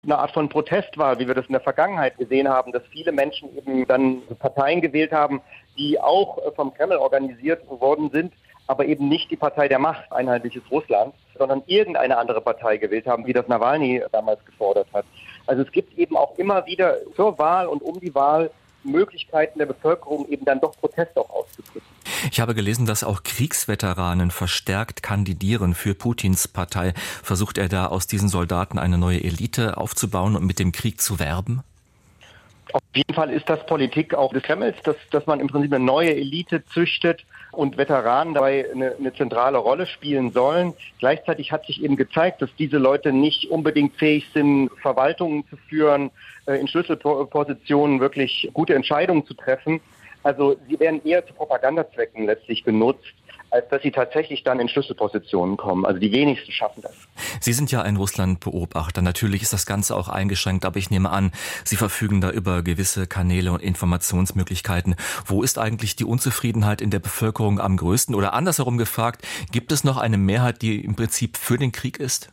eine Art von Protestwahl, wie wir das in der Vergangenheit gesehen haben, dass viele Menschen eben dann Parteien gewählt haben, die auch vom Kreml organisiert worden sind, aber eben nicht die Partei der Macht, Einheitliches Russland, sondern irgendeine andere Partei gewählt haben, wie das Nawalny damals gefordert hat. Also es gibt eben auch immer wieder zur Wahl und um die Wahl Möglichkeiten der Bevölkerung, eben dann doch Protest auch auszudrücken. Ich habe gelesen, dass auch Kriegsveteranen verstärkt kandidieren für Putins Partei. Versucht er da aus diesen Soldaten eine neue Elite aufzubauen und mit dem Krieg zu werben? Auf jeden Fall ist das Politik auch des Kremls, dass man im Prinzip eine neue Elite züchtet und Veteranen dabei eine zentrale Rolle spielen sollen. Gleichzeitig hat sich eben gezeigt, dass diese Leute nicht unbedingt fähig sind, Verwaltungen zu führen, in Schlüsselpositionen wirklich gute Entscheidungen zu treffen. Also sie werden eher zu Propagandazwecken letztlich genutzt, als dass sie tatsächlich dann in Schlüsselpositionen kommen. Also die wenigsten schaffen das. Sie sind ja ein Russland-Beobachter. Natürlich ist das Ganze auch eingeschränkt, aber ich nehme an, Sie verfügen da über gewisse Kanäle und Informationsmöglichkeiten. Wo ist eigentlich die Unzufriedenheit in der Bevölkerung am größten? Oder andersherum gefragt, gibt es noch eine Mehrheit, die im Prinzip für den Krieg ist?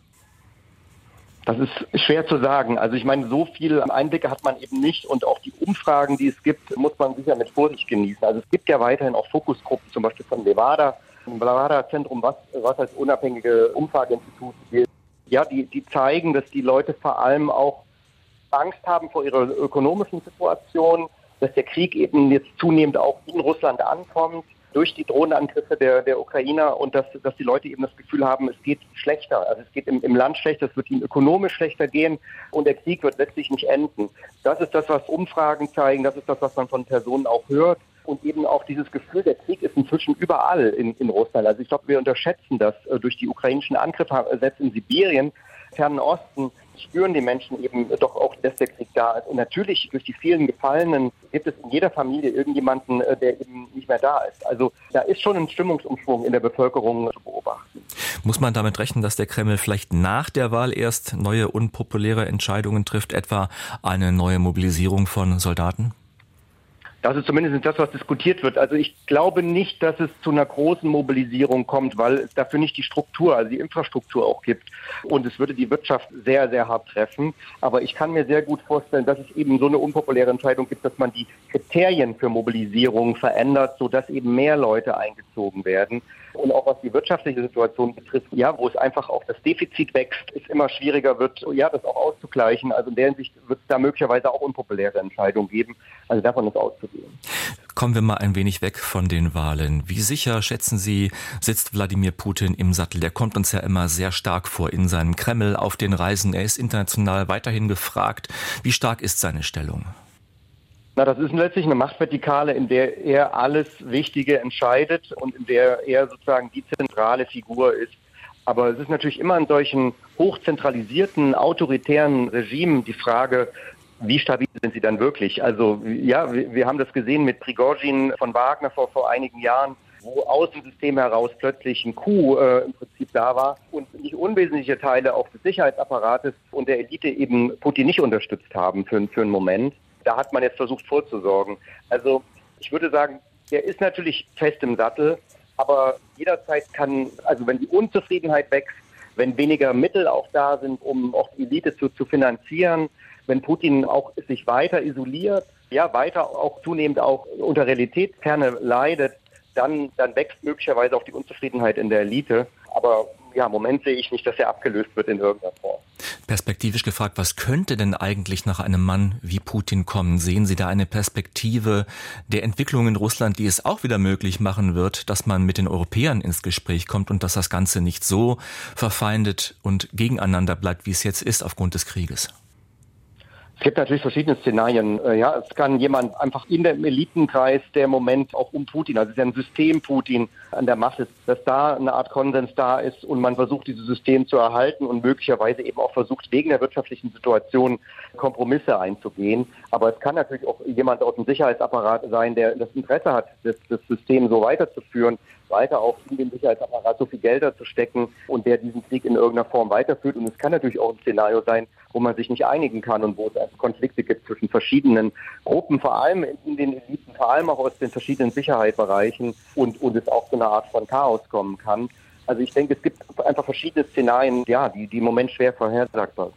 Das ist schwer zu sagen. Also ich meine, so viel Einblicke hat man eben nicht und auch die Umfragen, die es gibt, muss man sicher mit Vorsicht genießen. Also es gibt ja weiterhin auch Fokusgruppen, zum Beispiel von Levada, im Levada-Zentrum, was als unabhängige Umfrageinstitut gilt. Ja, die zeigen, dass die Leute vor allem auch Angst haben vor ihrer ökonomischen Situation, dass der Krieg eben jetzt zunehmend auch in Russland ankommt, durch die Drohnenangriffe der Ukrainer und dass die Leute eben das Gefühl haben, es geht schlechter. Also es geht im Land schlechter, es wird ihnen ökonomisch schlechter gehen und der Krieg wird letztlich nicht enden. Das ist das, was Umfragen zeigen, das ist das, was man von Personen auch hört und eben auch dieses Gefühl, der Krieg ist inzwischen überall in Russland. Also ich glaube, wir unterschätzen das durch die ukrainischen Angriffe, selbst in Sibirien, Fernen Osten, spüren die Menschen eben doch auch, dass der Krieg da ist. Und natürlich durch die vielen Gefallenen gibt es in jeder Familie irgendjemanden, der eben nicht mehr da ist. Also da ist schon ein Stimmungsumschwung in der Bevölkerung zu beobachten. Muss man damit rechnen, dass der Kreml vielleicht nach der Wahl erst neue unpopuläre Entscheidungen trifft, etwa eine neue Mobilisierung von Soldaten? Das ist zumindest das, was diskutiert wird. Also ich glaube nicht, dass es zu einer großen Mobilisierung kommt, weil es dafür nicht die Struktur, also die Infrastruktur auch gibt. Und es würde die Wirtschaft sehr, sehr hart treffen. Aber ich kann mir sehr gut vorstellen, dass es eben so eine unpopuläre Entscheidung gibt, dass man die Kriterien für Mobilisierung verändert, sodass eben mehr Leute eingezogen werden. Und auch was die wirtschaftliche Situation betrifft, ja, wo es einfach auch das Defizit wächst, es immer schwieriger wird, ja, das auch auszugleichen. Also in der Hinsicht wird es da möglicherweise auch unpopuläre Entscheidungen geben. Also davon ist auszugehen. Kommen wir mal ein wenig weg von den Wahlen. Wie sicher, schätzen Sie, sitzt Wladimir Putin im Sattel? Der kommt uns ja immer sehr stark vor in seinem Kreml, auf den Reisen. Er ist international weiterhin gefragt. Wie stark ist seine Stellung? Na, das ist letztlich eine Machtvertikale, in der er alles Wichtige entscheidet und in der er sozusagen die zentrale Figur ist. Aber es ist natürlich immer in solchen hochzentralisierten, autoritären Regimen die Frage, wie stabil sind sie dann wirklich? Also ja, wir haben das gesehen mit Prigozhin von Wagner vor einigen Jahren, wo aus dem System heraus plötzlich ein Coup im Prinzip da war und nicht unwesentliche Teile auch des Sicherheitsapparates und der Elite eben Putin nicht unterstützt haben für einen Moment. Da hat man jetzt versucht vorzusorgen. Also ich würde sagen, der ist natürlich fest im Sattel, aber jederzeit kann, also wenn die Unzufriedenheit wächst, wenn weniger Mittel auch da sind, um auch die Elite zu finanzieren, wenn Putin auch sich weiter isoliert, ja, weiter auch zunehmend auch unter Realitätsferne leidet, dann wächst möglicherweise auch die Unzufriedenheit in der Elite. Aber ja, im Moment sehe ich nicht, dass er abgelöst wird in irgendeiner Form. Perspektivisch gefragt, was könnte denn eigentlich nach einem Mann wie Putin kommen? Sehen Sie da eine Perspektive der Entwicklung in Russland, die es auch wieder möglich machen wird, dass man mit den Europäern ins Gespräch kommt und dass das Ganze nicht so verfeindet und gegeneinander bleibt, wie es jetzt ist aufgrund des Krieges? Es gibt natürlich verschiedene Szenarien. Ja, es kann jemand einfach in dem Elitenkreis, der im Moment auch um Putin, also es ist ja ein System Putin an der Macht ist, dass da eine Art Konsens da ist und man versucht, dieses System zu erhalten und möglicherweise eben auch versucht, wegen der wirtschaftlichen Situation Kompromisse einzugehen. Aber es kann natürlich auch jemand aus dem Sicherheitsapparat sein, der das Interesse hat, das System so weiterzuführen, weiter auch in den Sicherheitsapparat so viel Gelder zu stecken und der diesen Krieg in irgendeiner Form weiterführt. Und es kann natürlich auch ein Szenario sein, wo man sich nicht einigen kann und wo es einfach Konflikte gibt zwischen verschiedenen Gruppen, vor allem in den Eliten, vor allem auch aus den verschiedenen Sicherheitsbereichen und es auch zu einer Art von Chaos kommen kann. Also ich denke, es gibt einfach verschiedene Szenarien, ja, die im Moment schwer vorhersagbar sind.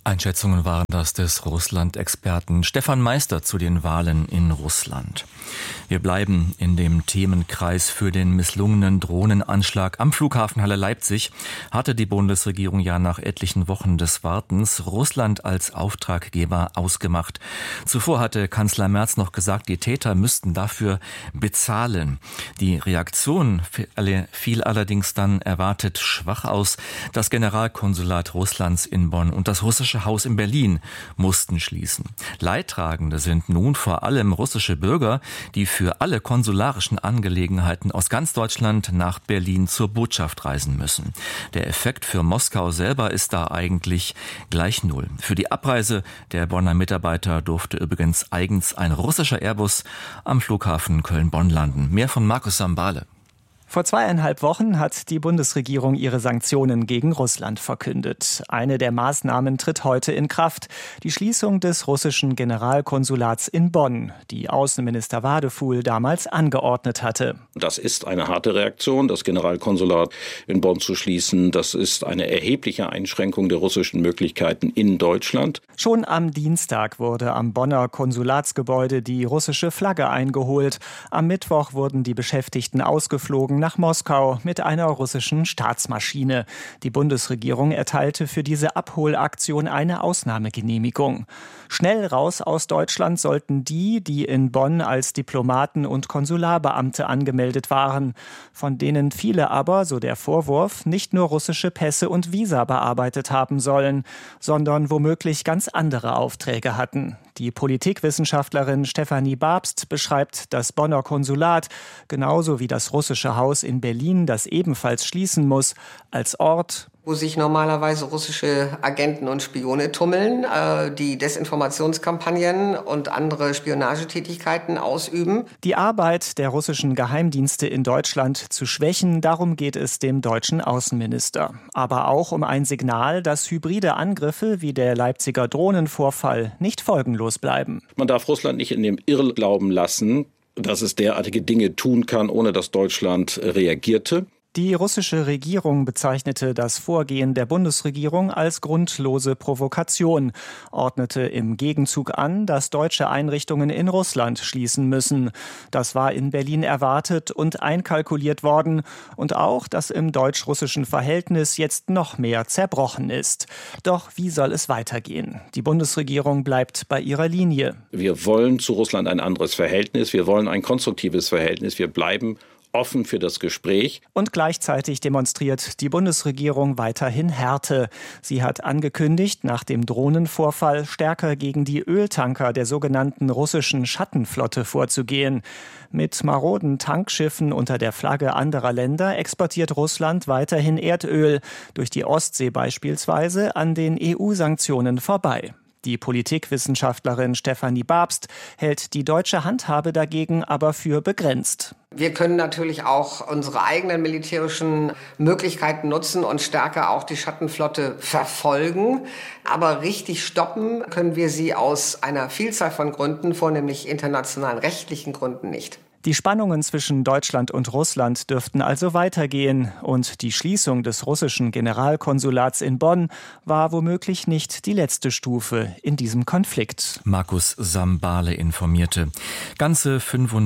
Einschätzungen waren das des Russland-Experten Stefan Meister zu den Wahlen in Russland. Wir bleiben in dem Themenkreis. Für den misslungenen Drohnenanschlag am Flughafen Halle Leipzig hatte die Bundesregierung ja nach etlichen Wochen des Wartens Russland als Auftraggeber ausgemacht. Zuvor hatte Kanzler Merz noch gesagt, die Täter müssten dafür bezahlen. Die Reaktion fiel allerdings dann erwartet schwach aus. Das Generalkonsulat Russlands in Bonn und das russische Haus in Berlin mussten schließen. Leidtragende sind nun vor allem russische Bürger, die für alle konsularischen Angelegenheiten aus ganz Deutschland nach Berlin zur Botschaft reisen müssen. Der Effekt für Moskau selber ist da eigentlich gleich null. Für die Abreise der Bonner Mitarbeiter durfte übrigens eigens ein russischer Airbus am Flughafen Köln-Bonn landen. Mehr von Markus Sambale. Vor 2,5 Wochen hat die Bundesregierung ihre Sanktionen gegen Russland verkündet. Eine der Maßnahmen tritt heute in Kraft: die Schließung des russischen Generalkonsulats in Bonn, die Außenminister Wadefuhl damals angeordnet hatte. Das ist eine harte Reaktion, das Generalkonsulat in Bonn zu schließen. Das ist eine erhebliche Einschränkung der russischen Möglichkeiten in Deutschland. Schon am Dienstag wurde am Bonner Konsulatsgebäude die russische Flagge eingeholt. Am Mittwoch wurden die Beschäftigten ausgeflogen nach Moskau mit einer russischen Staatsmaschine. Die Bundesregierung erteilte für diese Abholaktion eine Ausnahmegenehmigung. Schnell raus aus Deutschland sollten die in Bonn als Diplomaten und Konsularbeamte angemeldet waren, von denen viele aber, so der Vorwurf, nicht nur russische Pässe und Visa bearbeitet haben sollen, sondern womöglich ganz andere Aufträge hatten. Die Politikwissenschaftlerin Stefanie Babst beschreibt das Bonner Konsulat, genauso wie das russische Haus in Berlin, das ebenfalls schließen muss, als Ort, wo sich normalerweise russische Agenten und Spione tummeln, die Desinformationskampagnen und andere Spionagetätigkeiten ausüben. Die Arbeit der russischen Geheimdienste in Deutschland zu schwächen, darum geht es dem deutschen Außenminister. Aber auch um ein Signal, dass hybride Angriffe wie der Leipziger Drohnenvorfall nicht folgenlos bleiben. Man darf Russland nicht in dem Irrglauben lassen, dass es derartige Dinge tun kann, ohne dass Deutschland reagierte. Die russische Regierung bezeichnete das Vorgehen der Bundesregierung als grundlose Provokation, ordnete im Gegenzug an, dass deutsche Einrichtungen in Russland schließen müssen. Das war in Berlin erwartet und einkalkuliert worden, und auch, dass im deutsch-russischen Verhältnis jetzt noch mehr zerbrochen ist. Doch wie soll es weitergehen? Die Bundesregierung bleibt bei ihrer Linie. Wir wollen zu Russland ein anderes Verhältnis, wir wollen ein konstruktives Verhältnis, wir bleiben offen für das Gespräch. Und gleichzeitig demonstriert die Bundesregierung weiterhin Härte. Sie hat angekündigt, nach dem Drohnenvorfall stärker gegen die Öltanker der sogenannten russischen Schattenflotte vorzugehen. Mit maroden Tankschiffen unter der Flagge anderer Länder exportiert Russland weiterhin Erdöl, durch die Ostsee beispielsweise, an den EU-Sanktionen vorbei. Die Politikwissenschaftlerin Stefanie Babst hält die deutsche Handhabe dagegen aber für begrenzt. Wir können natürlich auch unsere eigenen militärischen Möglichkeiten nutzen und stärker auch die Schattenflotte verfolgen. Aber richtig stoppen können wir sie aus einer Vielzahl von Gründen, vornehmlich internationalen rechtlichen Gründen, nicht. Die Spannungen zwischen Deutschland und Russland dürften also weitergehen, und die Schließung des russischen Generalkonsulats in Bonn war womöglich nicht die letzte Stufe in diesem Konflikt. Markus Sambale informierte. Ganze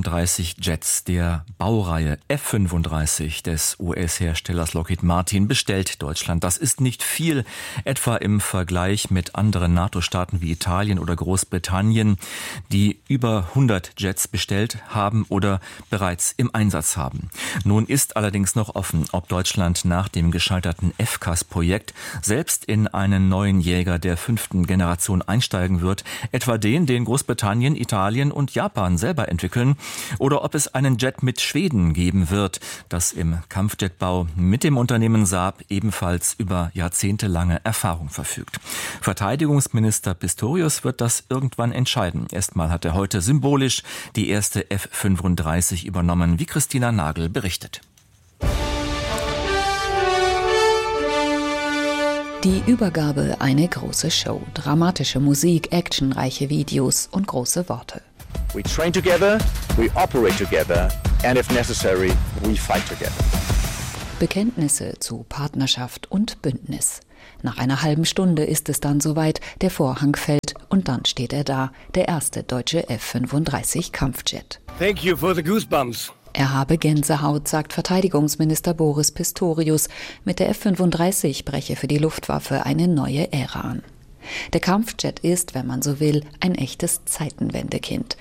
35 Jets der Baureihe F-35 des US-Herstellers Lockheed Martin bestellt Deutschland. Das ist nicht viel, etwa im Vergleich mit anderen NATO-Staaten wie Italien oder Großbritannien, die über 100 Jets bestellt haben oder bereits im Einsatz haben. Nun ist allerdings noch offen, ob Deutschland nach dem gescheiterten FCAS-Projekt selbst in einen neuen Jäger der 5. Generation einsteigen wird, etwa den Großbritannien, Italien und Japan selber entwickeln, oder ob es einen Jet mit Schweden geben wird, das im Kampfjetbau mit dem Unternehmen Saab ebenfalls über jahrzehntelange Erfahrung verfügt. Verteidigungsminister Pistorius wird das irgendwann entscheiden. Erstmal hat er heute symbolisch die erste F-35 übernommen, wie Christina Nagel berichtet. Die Übergabe, eine große Show. Dramatische Musik, actionreiche Videos und große Worte. We train together, we operate together, and if necessary, we fight together. Bekenntnisse zu Partnerschaft und Bündnis. Nach einer halben Stunde ist es dann soweit, der Vorhang fällt und dann steht er da, der erste deutsche F-35 Kampfjet. Thank you for the goosebumps. Er habe Gänsehaut, sagt Verteidigungsminister Boris Pistorius. Mit der F-35 breche für die Luftwaffe eine neue Ära an. Der Kampfjet ist, wenn man so will, ein echtes Zeitenwendekind.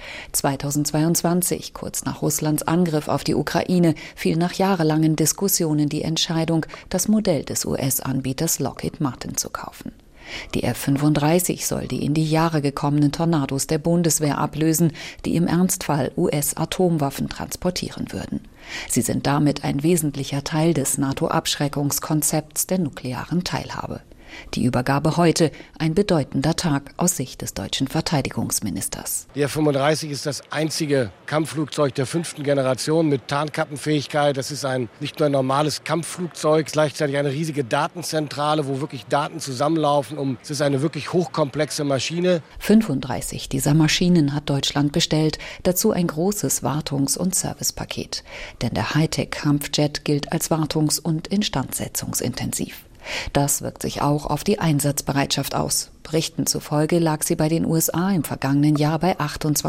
2022, kurz nach Russlands Angriff auf die Ukraine, fiel nach jahrelangen Diskussionen die Entscheidung, das Modell des US-Anbieters Lockheed Martin zu kaufen. Die F-35 soll die in die Jahre gekommenen Tornados der Bundeswehr ablösen, die im Ernstfall US-Atomwaffen transportieren würden. Sie sind damit ein wesentlicher Teil des NATO-Abschreckungskonzepts der nuklearen Teilhabe. Die Übergabe heute ein bedeutender Tag aus Sicht des deutschen Verteidigungsministers. Die F-35 ist das einzige Kampfflugzeug der 5. Generation mit Tarnkappenfähigkeit. Das ist nicht nur ein normales Kampfflugzeug, gleichzeitig eine riesige Datenzentrale, wo wirklich Daten zusammenlaufen. Es ist eine wirklich hochkomplexe Maschine. 35 dieser Maschinen hat Deutschland bestellt, dazu ein großes Wartungs- und Servicepaket. Denn der Hightech-Kampfjet gilt als wartungs- und instandsetzungsintensiv. Das wirkt sich auch auf die Einsatzbereitschaft aus. Berichten zufolge lag sie bei den USA im vergangenen Jahr bei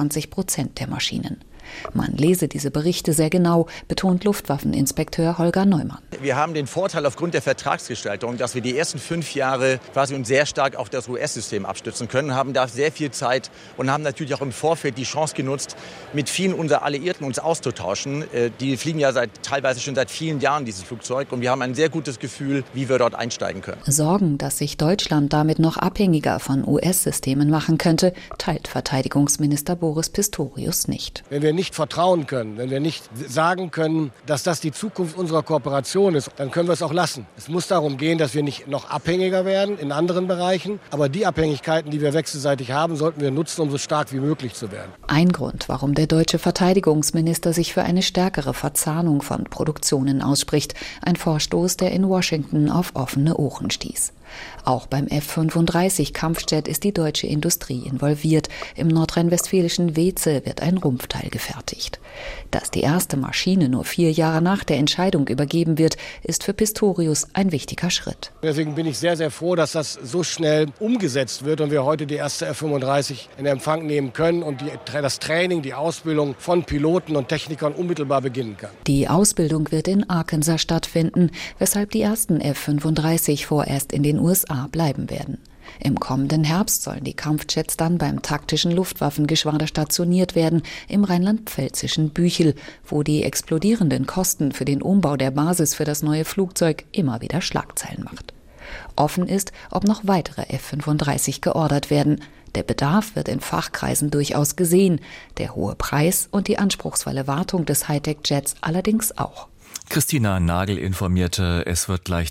28% der Maschinen. Man lese diese Berichte sehr genau, betont Luftwaffeninspekteur Holger Neumann. Wir haben den Vorteil aufgrund der Vertragsgestaltung, dass wir die ersten 5 Jahre quasi uns sehr stark auf das US-System abstützen können, haben da sehr viel Zeit und haben natürlich auch im Vorfeld die Chance genutzt, mit vielen unserer Alliierten uns auszutauschen. Die fliegen ja teilweise schon seit vielen Jahren dieses Flugzeug und wir haben ein sehr gutes Gefühl, wie wir dort einsteigen können. Sorgen, dass sich Deutschland damit noch abhängiger von US-Systemen machen könnte, teilt Verteidigungsminister Boris Pistorius nicht. Wenn wir nicht vertrauen können, wenn wir nicht sagen können, dass das die Zukunft unserer Kooperation ist, dann können wir es auch lassen. Es muss darum gehen, dass wir nicht noch abhängiger werden in anderen Bereichen, aber die Abhängigkeiten, die wir wechselseitig haben, sollten wir nutzen, um so stark wie möglich zu werden. Ein Grund, warum der deutsche Verteidigungsminister sich für eine stärkere Verzahnung von Produktionen ausspricht, ein Vorstoß, der in Washington auf offene Ohren stieß. Auch beim F-35 Kampfjet ist die deutsche Industrie involviert. Im nordrhein-westfälischen Weeze wird ein Rumpfteil gefertigt. Dass die erste Maschine nur 4 Jahre nach der Entscheidung übergeben wird, ist für Pistorius ein wichtiger Schritt. Deswegen bin ich sehr, sehr froh, dass das so schnell umgesetzt wird und wir heute die erste F-35 in Empfang nehmen können und das Training, die Ausbildung von Piloten und Technikern unmittelbar beginnen kann. Die Ausbildung wird in Arkansas stattfinden, weshalb die ersten F-35 vorerst in den USA bleiben werden. Im kommenden Herbst sollen die Kampfjets dann beim taktischen Luftwaffengeschwader stationiert werden, im rheinland-pfälzischen Büchel, wo die explodierenden Kosten für den Umbau der Basis für das neue Flugzeug immer wieder Schlagzeilen macht. Offen ist, ob noch weitere F-35 geordert werden. Der Bedarf wird in Fachkreisen durchaus gesehen, der hohe Preis und die anspruchsvolle Wartung des Hightech-Jets allerdings auch. Christina Nagel informierte, es wird gleich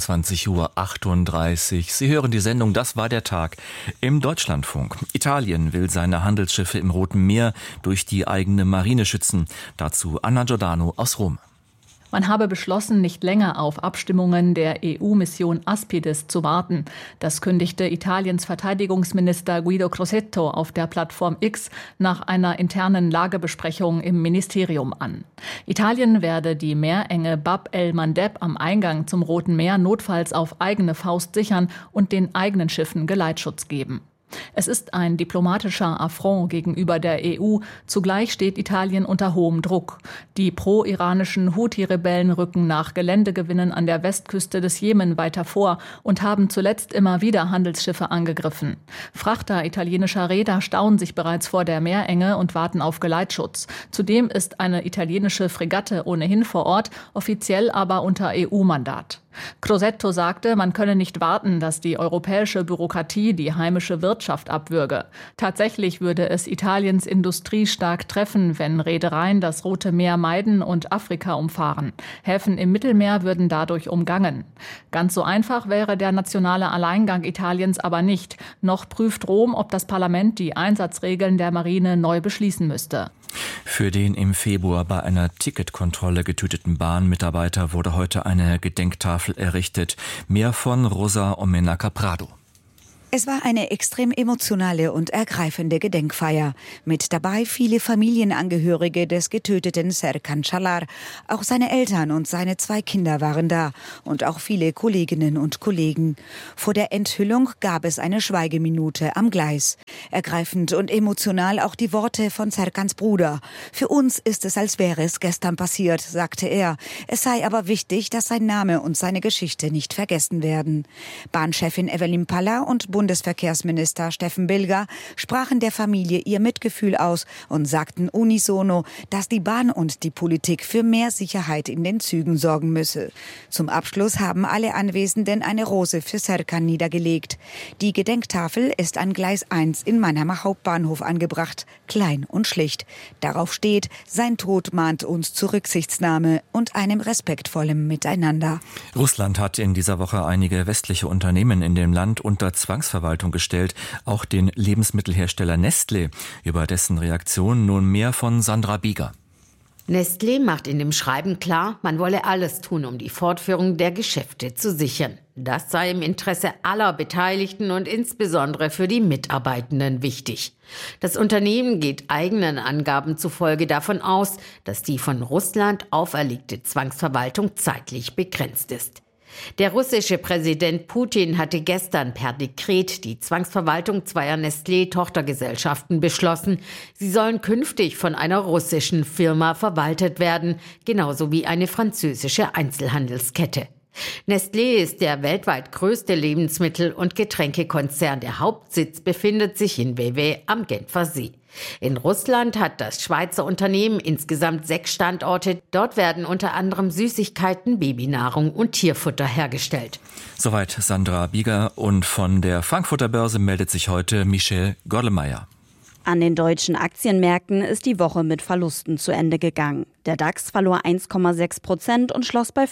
23:38 Uhr. Sie hören die Sendung Das war der Tag im Deutschlandfunk. Italien will seine Handelsschiffe im Roten Meer durch die eigene Marine schützen. Dazu Anna Giordano aus Rom. Man habe beschlossen, nicht länger auf Abstimmungen der EU-Mission Aspides zu warten. Das kündigte Italiens Verteidigungsminister Guido Crosetto auf der Plattform X nach einer internen Lagebesprechung im Ministerium an. Italien werde die Meerenge Bab el-Mandeb am Eingang zum Roten Meer notfalls auf eigene Faust sichern und den eigenen Schiffen Geleitschutz geben. Es ist ein diplomatischer Affront gegenüber der EU. Zugleich steht Italien unter hohem Druck. Die pro-iranischen Houthi-Rebellen rücken nach Geländegewinnen an der Westküste des Jemen weiter vor und haben zuletzt immer wieder Handelsschiffe angegriffen. Frachter italienischer Reeder stauen sich bereits vor der Meerenge und warten auf Geleitschutz. Zudem ist eine italienische Fregatte ohnehin vor Ort, offiziell aber unter EU-Mandat. Crosetto sagte, man könne nicht warten, dass die europäische Bürokratie die heimische Wirtschaft abwürge. Tatsächlich würde es Italiens Industrie stark treffen, wenn Reedereien das Rote Meer meiden und Afrika umfahren. Häfen im Mittelmeer würden dadurch umgangen. Ganz so einfach wäre der nationale Alleingang Italiens aber nicht. Noch prüft Rom, ob das Parlament die Einsatzregeln der Marine neu beschließen müsste. Für den im Februar bei einer Ticketkontrolle getöteten Bahnmitarbeiter wurde heute eine Gedenktafel errichtet. Mehr von Rosa Omenaca Prado. Es war eine extrem emotionale und ergreifende Gedenkfeier. Mit dabei viele Familienangehörige des getöteten Serkan Çalar. Auch seine Eltern und seine 2 Kinder waren da. Und auch viele Kolleginnen und Kollegen. Vor der Enthüllung gab es eine Schweigeminute am Gleis. Ergreifend und emotional auch die Worte von Serkans Bruder. Für uns ist es, als wäre es gestern passiert, sagte er. Es sei aber wichtig, dass sein Name und seine Geschichte nicht vergessen werden. Bahnchefin Evelyn Palla und Bundesverkehrsminister Steffen Bilger sprachen der Familie ihr Mitgefühl aus und sagten unisono, dass die Bahn und die Politik für mehr Sicherheit in den Zügen sorgen müsse. Zum Abschluss haben alle Anwesenden eine Rose für Serkan niedergelegt. Die Gedenktafel ist an Gleis 1 in Mannheimer Hauptbahnhof angebracht, klein und schlicht. Darauf steht: Sein Tod mahnt uns zu Rücksichtnahme und einem respektvollen Miteinander. Russland hat in dieser Woche einige westliche Unternehmen in dem Land unter Zwangsverwaltung gestellt, auch den Lebensmittelhersteller Nestlé. Über dessen Reaktion nun mehr von Sandra Bieger. Nestlé macht in dem Schreiben klar, man wolle alles tun, um die Fortführung der Geschäfte zu sichern. Das sei im Interesse aller Beteiligten und insbesondere für die Mitarbeitenden wichtig. Das Unternehmen geht eigenen Angaben zufolge davon aus, dass die von Russland auferlegte Zwangsverwaltung zeitlich begrenzt ist. Der russische Präsident Putin hatte gestern per Dekret die Zwangsverwaltung 2 Nestlé-Tochtergesellschaften beschlossen. Sie sollen künftig von einer russischen Firma verwaltet werden, genauso wie eine französische Einzelhandelskette. Nestlé ist der weltweit größte Lebensmittel- und Getränkekonzern. Der Hauptsitz befindet sich in Vevey am Genfer See. In Russland hat das Schweizer Unternehmen insgesamt 6 Standorte. Dort werden unter anderem Süßigkeiten, Babynahrung und Tierfutter hergestellt. Soweit Sandra Bieger, und von der Frankfurter Börse meldet sich heute Michel Gorlemeyer. An den deutschen Aktienmärkten ist die Woche mit Verlusten zu Ende gegangen. Der DAX verlor 1,6% und schloss bei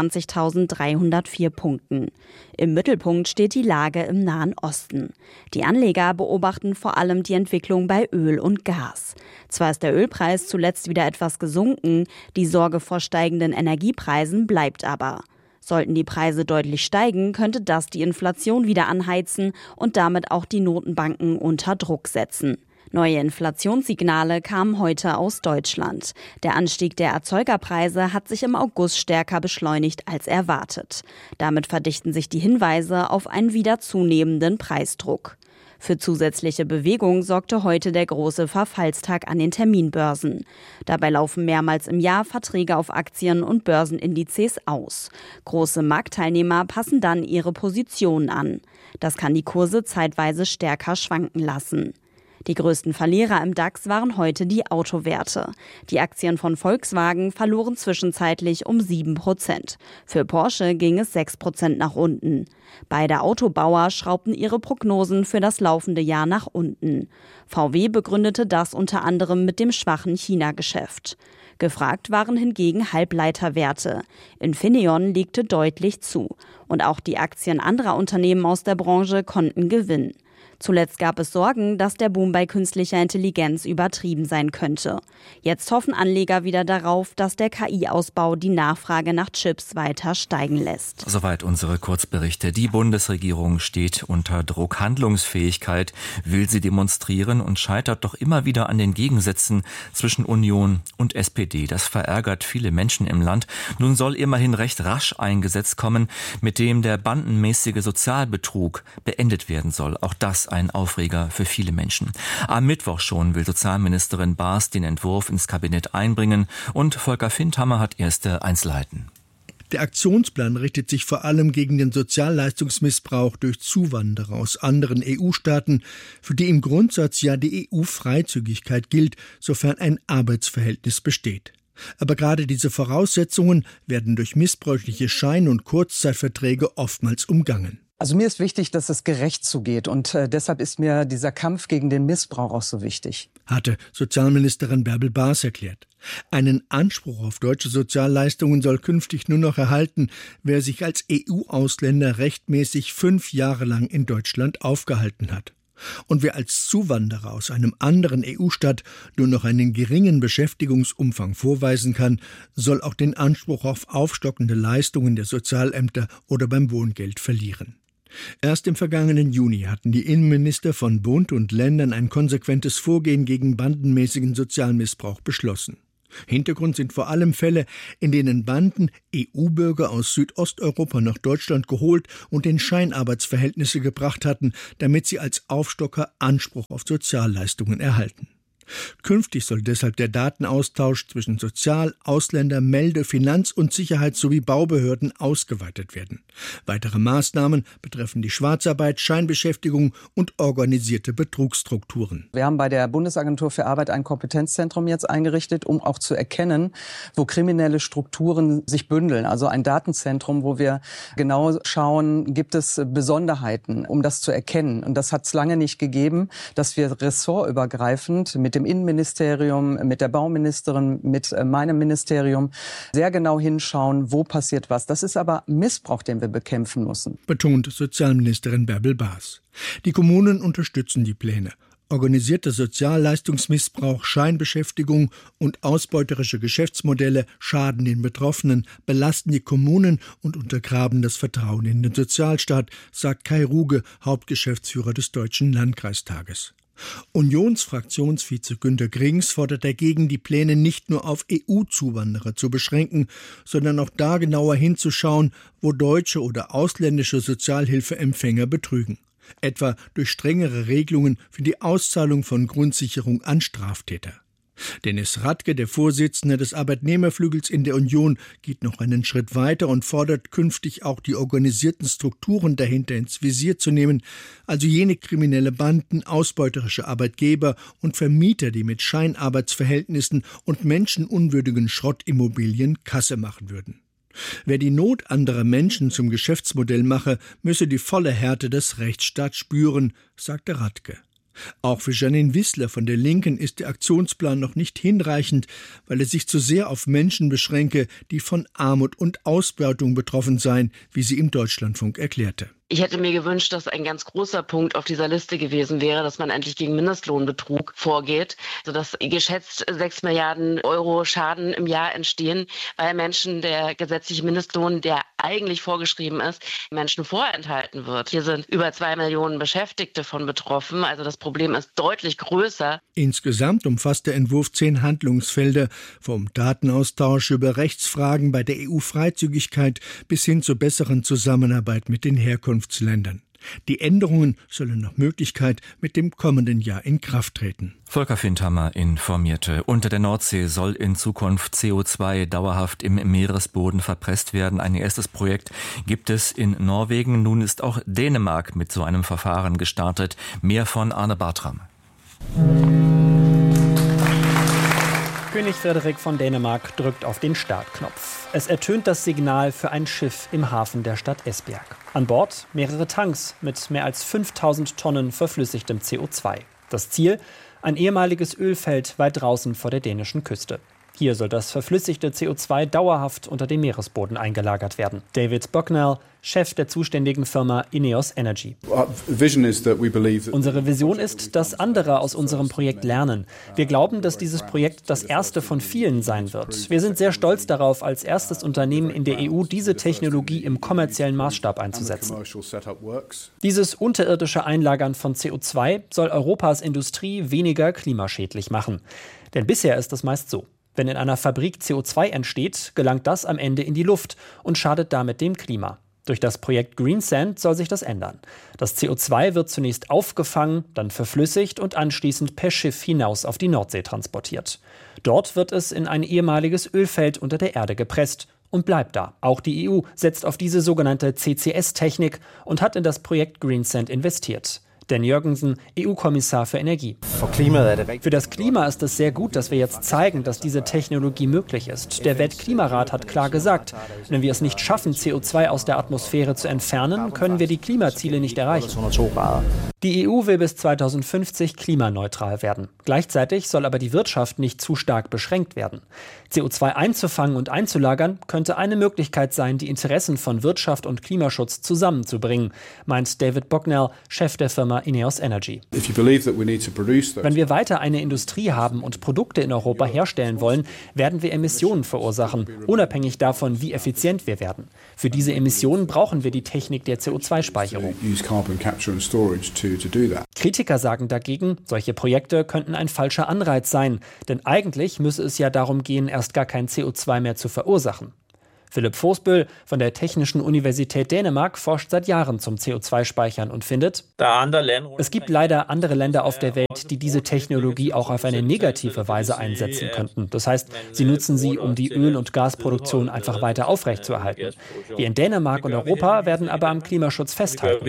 25.304 Punkten. Im Mittelpunkt steht die Lage im Nahen Osten. Die Anleger beobachten vor allem die Entwicklung bei Öl und Gas. Zwar ist der Ölpreis zuletzt wieder etwas gesunken, die Sorge vor steigenden Energiepreisen bleibt aber. Sollten die Preise deutlich steigen, könnte das die Inflation wieder anheizen und damit auch die Notenbanken unter Druck setzen. Neue Inflationssignale kamen heute aus Deutschland. Der Anstieg der Erzeugerpreise hat sich im August stärker beschleunigt als erwartet. Damit verdichten sich die Hinweise auf einen wieder zunehmenden Preisdruck. Für zusätzliche Bewegung sorgte heute der große Verfallstag an den Terminbörsen. Dabei laufen mehrmals im Jahr Verträge auf Aktien und Börsenindizes aus. Große Marktteilnehmer passen dann ihre Positionen an. Das kann die Kurse zeitweise stärker schwanken lassen. Die größten Verlierer im DAX waren heute die Autowerte. Die Aktien von Volkswagen verloren zwischenzeitlich um 7%. Für Porsche ging es 6% nach unten. Beide Autobauer schraubten ihre Prognosen für das laufende Jahr nach unten. VW begründete das unter anderem mit dem schwachen China-Geschäft. Gefragt waren hingegen Halbleiterwerte. Infineon legte deutlich zu. Und auch die Aktien anderer Unternehmen aus der Branche konnten gewinnen. Zuletzt gab es Sorgen, dass der Boom bei künstlicher Intelligenz übertrieben sein könnte. Jetzt hoffen Anleger wieder darauf, dass der KI-Ausbau die Nachfrage nach Chips weiter steigen lässt. Soweit unsere Kurzberichte. Die Bundesregierung steht unter Druck. Handlungsfähigkeit will sie demonstrieren und scheitert doch immer wieder an den Gegensätzen zwischen Union und SPD. Das verärgert viele Menschen im Land. Nun soll immerhin recht rasch ein Gesetz kommen, mit dem der bandenmäßige Sozialbetrug beendet werden soll. Auch das ein Aufreger für viele Menschen. Am Mittwoch schon will Sozialministerin Baas den Entwurf ins Kabinett einbringen und Volker Findhammer hat erste Einzelheiten. Der Aktionsplan richtet sich vor allem gegen den Sozialleistungsmissbrauch durch Zuwanderer aus anderen EU-Staaten, für die im Grundsatz ja die EU-Freizügigkeit gilt, sofern ein Arbeitsverhältnis besteht. Aber gerade diese Voraussetzungen werden durch missbräuchliche Schein- und Kurzzeitverträge oftmals umgangen. Also mir ist wichtig, dass es gerecht zugeht und deshalb ist mir dieser Kampf gegen den Missbrauch auch so wichtig. Hatte Sozialministerin Bärbel Baas erklärt. Einen Anspruch auf deutsche Sozialleistungen soll künftig nur noch erhalten, wer sich als EU-Ausländer rechtmäßig 5 Jahre lang in Deutschland aufgehalten hat. Und wer als Zuwanderer aus einem anderen EU-Staat nur noch einen geringen Beschäftigungsumfang vorweisen kann, soll auch den Anspruch auf aufstockende Leistungen der Sozialämter oder beim Wohngeld verlieren. Erst im vergangenen Juni hatten die Innenminister von Bund und Ländern ein konsequentes Vorgehen gegen bandenmäßigen Sozialmissbrauch beschlossen. Hintergrund sind vor allem Fälle, in denen Banden EU-Bürger aus Südosteuropa nach Deutschland geholt und in Scheinarbeitsverhältnisse gebracht hatten, damit sie als Aufstocker Anspruch auf Sozialleistungen erhalten. Künftig soll deshalb der Datenaustausch zwischen Sozial-, Ausländer-, Melde-, Finanz- und Sicherheits- sowie Baubehörden ausgeweitet werden. Weitere Maßnahmen betreffen die Schwarzarbeit, Scheinbeschäftigung und organisierte Betrugsstrukturen. Wir haben bei der Bundesagentur für Arbeit ein Kompetenzzentrum jetzt eingerichtet, um auch zu erkennen, wo kriminelle Strukturen sich bündeln. Also ein Datenzentrum, wo wir genau schauen, gibt es Besonderheiten, um das zu erkennen. Und das hat es lange nicht gegeben, dass wir ressortübergreifend mit dem Innenministerium, mit der Bauministerin, mit meinem Ministerium sehr genau hinschauen, wo passiert was. Das ist aber Missbrauch, den wir bekämpfen müssen, betont Sozialministerin Bärbel Baas. Die Kommunen unterstützen die Pläne. Organisierter Sozialleistungsmissbrauch, Scheinbeschäftigung und ausbeuterische Geschäftsmodelle schaden den Betroffenen, belasten die Kommunen und untergraben das Vertrauen in den Sozialstaat, sagt Kai Ruge, Hauptgeschäftsführer des Deutschen Landkreistages. Unionsfraktionsvize Günter Grings fordert dagegen, die Pläne nicht nur auf EU-Zuwanderer zu beschränken, sondern auch da genauer hinzuschauen, wo deutsche oder ausländische Sozialhilfeempfänger betrügen. Etwa durch strengere Regelungen für die Auszahlung von Grundsicherung an Straftäter. Dennis Radke, der Vorsitzende des Arbeitnehmerflügels in der Union, geht noch einen Schritt weiter und fordert künftig auch die organisierten Strukturen dahinter ins Visier zu nehmen, also jene kriminelle Banden, ausbeuterische Arbeitgeber und Vermieter, die mit Scheinarbeitsverhältnissen und menschenunwürdigen Schrottimmobilien Kasse machen würden. Wer die Not anderer Menschen zum Geschäftsmodell mache, müsse die volle Härte des Rechtsstaats spüren, sagte Radke. Auch für Janine Wissler von der Linken ist der Aktionsplan noch nicht hinreichend, weil er sich zu sehr auf Menschen beschränke, die von Armut und Ausbeutung betroffen seien, wie sie im Deutschlandfunk erklärte. Ich hätte mir gewünscht, dass ein ganz großer Punkt auf dieser Liste gewesen wäre, dass man endlich gegen Mindestlohnbetrug vorgeht, sodass geschätzt 6 Milliarden Euro Schaden im Jahr entstehen, weil Menschen der gesetzliche Mindestlohn, der eigentlich vorgeschrieben ist, Menschen vorenthalten wird. Hier sind über 2 Millionen Beschäftigte von betroffen, also das Problem ist deutlich größer. Insgesamt umfasst der Entwurf 10 Handlungsfelder, vom Datenaustausch über Rechtsfragen bei der EU-Freizügigkeit bis hin zur besseren Zusammenarbeit mit den Herkunftsländern. Die Änderungen sollen nach Möglichkeit mit dem kommenden Jahr in Kraft treten. Volker Findhammer informierte. Unter der Nordsee soll in Zukunft CO2 dauerhaft im Meeresboden verpresst werden. Ein erstes Projekt gibt es in Norwegen. Nun ist auch Dänemark mit so einem Verfahren gestartet. Mehr von Arne Bartram. König Frederik von Dänemark drückt auf den Startknopf. Es ertönt das Signal für ein Schiff im Hafen der Stadt Esbjerg. An Bord mehrere Tanks mit mehr als 5000 Tonnen verflüssigtem CO2. Das Ziel? Ein ehemaliges Ölfeld weit draußen vor der dänischen Küste. Hier soll das verflüssigte CO2 dauerhaft unter dem Meeresboden eingelagert werden. David Bucknell, Chef der zuständigen Firma Ineos Energy. Unsere Vision ist, dass andere aus unserem Projekt lernen. Wir glauben, dass dieses Projekt das erste von vielen sein wird. Wir sind sehr stolz darauf, als erstes Unternehmen in der EU diese Technologie im kommerziellen Maßstab einzusetzen. Dieses unterirdische Einlagern von CO2 soll Europas Industrie weniger klimaschädlich machen. Denn bisher ist es meist so. Wenn in einer Fabrik CO2 entsteht, gelangt das am Ende in die Luft und schadet damit dem Klima. Durch das Projekt Greensand soll sich das ändern. Das CO2 wird zunächst aufgefangen, dann verflüssigt und anschließend per Schiff hinaus auf die Nordsee transportiert. Dort wird es in ein ehemaliges Ölfeld unter der Erde gepresst und bleibt da. Auch die EU setzt auf diese sogenannte CCS-Technik und hat in das Projekt Greensand investiert. Dan Jørgensen, EU-Kommissar für Energie. Für das Klima ist es sehr gut, dass wir jetzt zeigen, dass diese Technologie möglich ist. Der Weltklimarat hat klar gesagt, wenn wir es nicht schaffen, CO2 aus der Atmosphäre zu entfernen, können wir die Klimaziele nicht erreichen. Die EU will bis 2050 klimaneutral werden. Gleichzeitig soll aber die Wirtschaft nicht zu stark beschränkt werden. CO2 einzufangen und einzulagern könnte eine Möglichkeit sein, die Interessen von Wirtschaft und Klimaschutz zusammenzubringen, meint David Bucknell, Chef der Firma Ineos Energy. Wenn wir weiter eine Industrie haben und Produkte in Europa herstellen wollen, werden wir Emissionen verursachen, unabhängig davon, wie effizient wir werden. Für diese Emissionen brauchen wir die Technik der CO2-Speicherung. Kritiker sagen dagegen, solche Projekte könnten ein falscher Anreiz sein, denn eigentlich müsse es ja darum gehen, erst gar kein CO2 mehr zu verursachen. Philipp Voßbühl von der Technischen Universität Dänemark forscht seit Jahren zum CO2-Speichern und findet, es gibt leider andere Länder auf der Welt, die diese Technologie auch auf eine negative Weise einsetzen könnten. Das heißt, sie nutzen sie, um die Öl- und Gasproduktion einfach weiter aufrechtzuerhalten. Wir in Dänemark und Europa werden aber am Klimaschutz festhalten.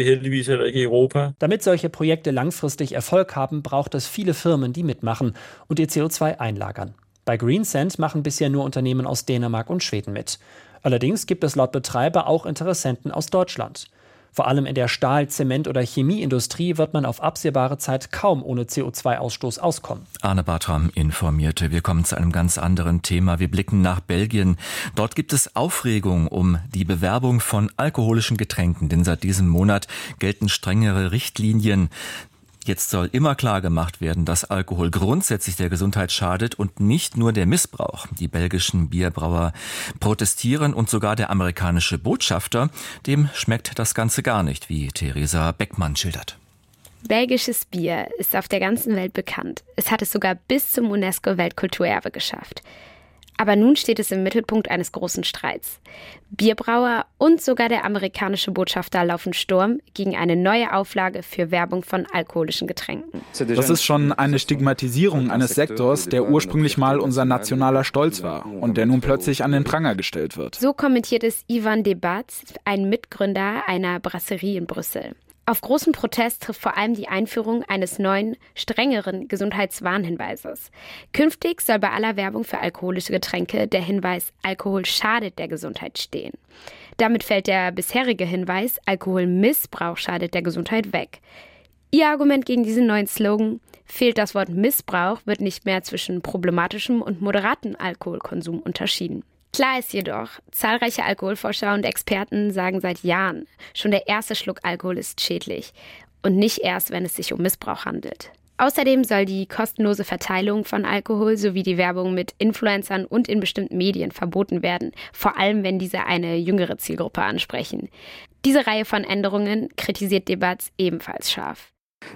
Damit solche Projekte langfristig Erfolg haben, braucht es viele Firmen, die mitmachen und ihr CO2 einlagern. Bei Greensand machen bisher nur Unternehmen aus Dänemark und Schweden mit. Allerdings gibt es laut Betreiber auch Interessenten aus Deutschland. Vor allem in der Stahl-, Zement- oder Chemieindustrie wird man auf absehbare Zeit kaum ohne CO2-Ausstoß auskommen. Arne Bartram informierte. Wir kommen zu einem ganz anderen Thema. Wir blicken nach Belgien. Dort gibt es Aufregung um die Bewerbung von alkoholischen Getränken, denn seit diesem Monat gelten strengere Richtlinien. Jetzt soll immer klar gemacht werden, dass Alkohol grundsätzlich der Gesundheit schadet und nicht nur der Missbrauch. Die belgischen Bierbrauer protestieren und sogar der amerikanische Botschafter, dem schmeckt das Ganze gar nicht, wie Theresa Beckmann schildert. Belgisches Bier ist auf der ganzen Welt bekannt. Es hat es sogar bis zum UNESCO-Weltkulturerbe geschafft. Aber nun steht es im Mittelpunkt eines großen Streits. Bierbrauer und sogar der amerikanische Botschafter laufen Sturm gegen eine neue Auflage für Werbung von alkoholischen Getränken. Das ist schon eine Stigmatisierung eines Sektors, der ursprünglich mal unser nationaler Stolz war und der nun plötzlich an den Pranger gestellt wird. So kommentiert es Ivan Debatz, ein Mitgründer einer Brasserie in Brüssel. Auf großen Protest trifft vor allem die Einführung eines neuen, strengeren Gesundheitswarnhinweises. Künftig soll bei aller Werbung für alkoholische Getränke der Hinweis „Alkohol schadet der Gesundheit" stehen. Damit fällt der bisherige Hinweis „Alkoholmissbrauch schadet der Gesundheit" weg. Ihr Argument gegen diesen neuen Slogan: Fehlt das Wort Missbrauch, wird nicht mehr zwischen problematischem und moderatem Alkoholkonsum unterschieden. Klar ist jedoch, zahlreiche Alkoholforscher und Experten sagen seit Jahren, schon der erste Schluck Alkohol ist schädlich und nicht erst, wenn es sich um Missbrauch handelt. Außerdem soll die kostenlose Verteilung von Alkohol sowie die Werbung mit Influencern und in bestimmten Medien verboten werden, vor allem wenn diese eine jüngere Zielgruppe ansprechen. Diese Reihe von Änderungen kritisiert Debatz ebenfalls scharf.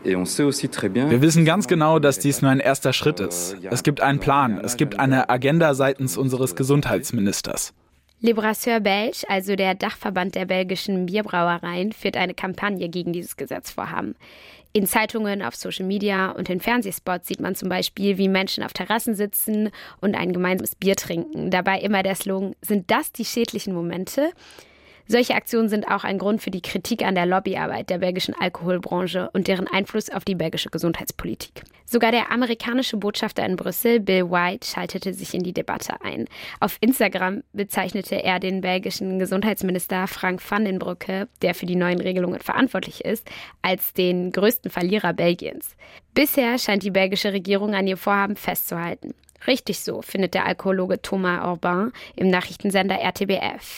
Wir wissen ganz genau, dass dies nur ein erster Schritt ist. Es gibt einen Plan, es gibt eine Agenda seitens unseres Gesundheitsministers. Les Brasseurs Belges, also der Dachverband der belgischen Bierbrauereien, führt eine Kampagne gegen dieses Gesetzvorhaben. In Zeitungen, auf Social Media und in Fernsehspots sieht man zum Beispiel, wie Menschen auf Terrassen sitzen und ein gemeinsames Bier trinken. Dabei immer der Slogan: Sind das die schädlichen Momente? Solche Aktionen sind auch ein Grund für die Kritik an der Lobbyarbeit der belgischen Alkoholbranche und deren Einfluss auf die belgische Gesundheitspolitik. Sogar der amerikanische Botschafter in Brüssel, Bill White, schaltete sich in die Debatte ein. Auf Instagram bezeichnete er den belgischen Gesundheitsminister Frank van den Broeke, der für die neuen Regelungen verantwortlich ist, als den größten Verlierer Belgiens. Bisher scheint die belgische Regierung an ihr Vorhaben festzuhalten. Richtig so, findet der Alkohologe Thomas Urbain im Nachrichtensender RTBF.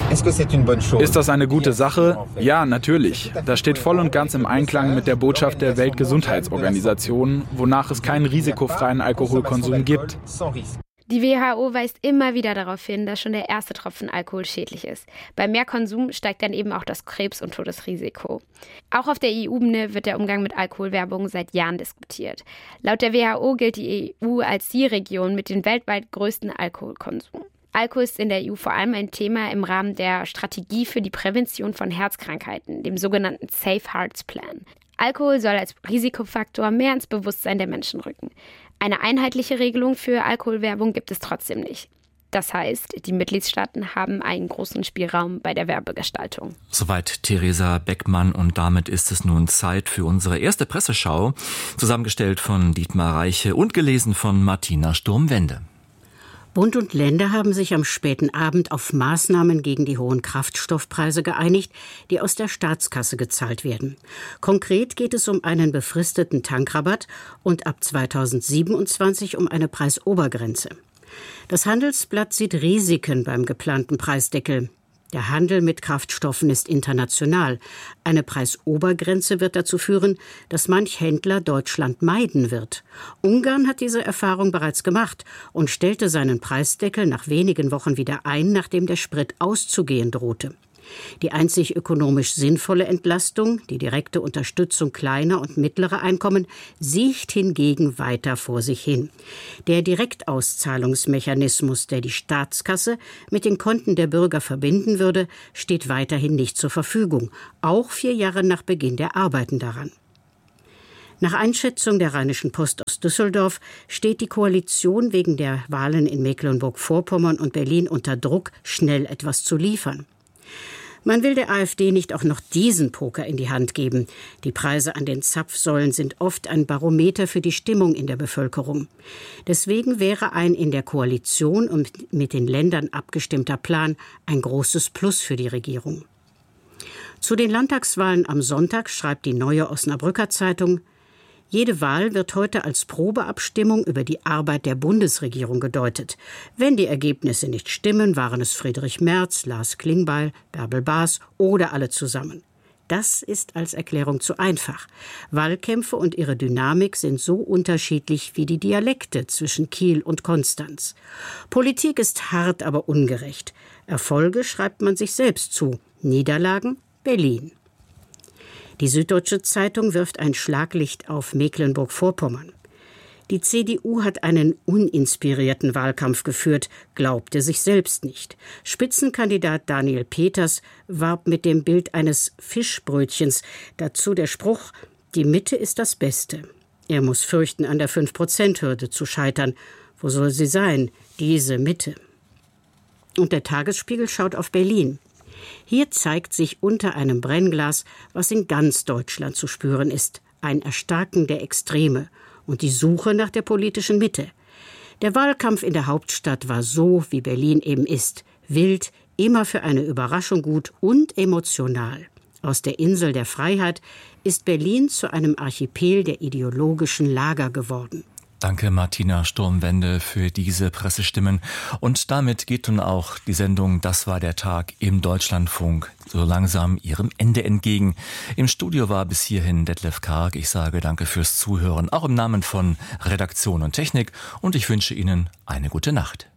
Ist das eine gute Sache? Ja, natürlich. Das steht voll und ganz im Einklang mit der Botschaft der Weltgesundheitsorganisation, wonach es keinen risikofreien Alkoholkonsum gibt. Die WHO weist immer wieder darauf hin, dass schon der erste Tropfen Alkohol schädlich ist. Bei mehr Konsum steigt dann eben auch das Krebs- und Todesrisiko. Auch auf der EU-Ebene wird der Umgang mit Alkoholwerbung seit Jahren diskutiert. Laut der WHO gilt die EU als die Region mit dem weltweit größten Alkoholkonsum. Alkohol ist in der EU vor allem ein Thema im Rahmen der Strategie für die Prävention von Herzkrankheiten, dem sogenannten Safe Hearts Plan. Alkohol soll als Risikofaktor mehr ins Bewusstsein der Menschen rücken. Eine einheitliche Regelung für Alkoholwerbung gibt es trotzdem nicht. Das heißt, die Mitgliedstaaten haben einen großen Spielraum bei der Werbegestaltung. Soweit Theresa Beckmann, und damit ist es nun Zeit für unsere erste Presseschau, zusammengestellt von Dietmar Reiche und gelesen von Martina Sturm-Wende. Bund und Länder haben sich am späten Abend auf Maßnahmen gegen die hohen Kraftstoffpreise geeinigt, die aus der Staatskasse gezahlt werden. Konkret geht es um einen befristeten Tankrabatt und ab 2027 um eine Preisobergrenze. Das Handelsblatt sieht Risiken beim geplanten Preisdeckel. Der Handel mit Kraftstoffen ist international. Eine Preisobergrenze wird dazu führen, dass manch Händler Deutschland meiden wird. Ungarn hat diese Erfahrung bereits gemacht und stellte seinen Preisdeckel nach wenigen Wochen wieder ein, nachdem der Sprit auszugehen drohte. Die einzig ökonomisch sinnvolle Entlastung, die direkte Unterstützung kleiner und mittlerer Einkommen, siecht hingegen weiter vor sich hin. Der Direktauszahlungsmechanismus, der die Staatskasse mit den Konten der Bürger verbinden würde, steht weiterhin nicht zur Verfügung, auch 4 Jahre nach Beginn der Arbeiten daran. Nach Einschätzung der Rheinischen Post aus Düsseldorf steht die Koalition wegen der Wahlen in Mecklenburg-Vorpommern und Berlin unter Druck, schnell etwas zu liefern. Man will der AfD nicht auch noch diesen Poker in die Hand geben. Die Preise an den Zapfsäulen sind oft ein Barometer für die Stimmung in der Bevölkerung. Deswegen wäre ein in der Koalition und mit den Ländern abgestimmter Plan ein großes Plus für die Regierung. Zu den Landtagswahlen am Sonntag schreibt die Neue Osnabrücker Zeitung: Jede Wahl wird heute als Probeabstimmung über die Arbeit der Bundesregierung gedeutet. Wenn die Ergebnisse nicht stimmen, waren es Friedrich Merz, Lars Klingbeil, Bärbel Baas oder alle zusammen. Das ist als Erklärung zu einfach. Wahlkämpfe und ihre Dynamik sind so unterschiedlich wie die Dialekte zwischen Kiel und Konstanz. Politik ist hart, aber ungerecht. Erfolge schreibt man sich selbst zu, Niederlagen Berlin. Die Süddeutsche Zeitung wirft ein Schlaglicht auf Mecklenburg-Vorpommern. Die CDU hat einen uninspirierten Wahlkampf geführt, glaubte sich selbst nicht. Spitzenkandidat Daniel Peters warb mit dem Bild eines Fischbrötchens. Dazu der Spruch: Die Mitte ist das Beste. Er muss fürchten, an der 5%-Hürde zu scheitern. Wo soll sie sein, diese Mitte? Und der Tagesspiegel schaut auf Berlin. Hier zeigt sich unter einem Brennglas, was in ganz Deutschland zu spüren ist: ein Erstarken der Extreme und die Suche nach der politischen Mitte. Der Wahlkampf in der Hauptstadt war so, wie Berlin eben ist: wild, immer für eine Überraschung gut und emotional. Aus der Insel der Freiheit ist Berlin zu einem Archipel der ideologischen Lager geworden. Danke, Martina Sturmwende, für diese Pressestimmen. Und damit geht nun auch die Sendung Das war der Tag im Deutschlandfunk so langsam ihrem Ende entgegen. Im Studio war bis hierhin Detlef Karg. Ich sage danke fürs Zuhören, auch im Namen von Redaktion und Technik. Und ich wünsche Ihnen eine gute Nacht.